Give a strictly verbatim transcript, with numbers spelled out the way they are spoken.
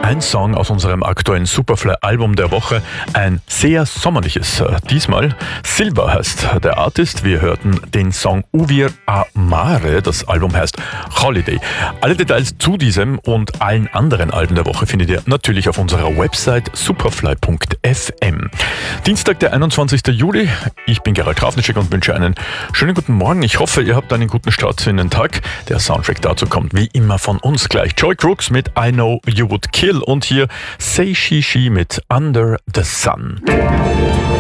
Ein Song aus unserem aktuellen Superfly-Album der Woche, ein sehr sommerliches. Diesmal Silva heißt der Artist. Wir hörten den Song Uvir a Mare. Das Album heißt Holiday. Alle Details zu diesem und allen anderen Alben der Woche findet ihr natürlich auf unserer Website superfly punkt f m. Dienstag, der einundzwanzigster Juli. Ich bin Gerald Krafniczek und wünsche einen schönen guten Morgen. Ich hoffe, ihr habt einen guten Start in den Tag. Der Soundtrack dazu kommt wie immer von uns gleich. Joy Crooks mit I Know You Would Kill und hier Say She She mit Under the Sun.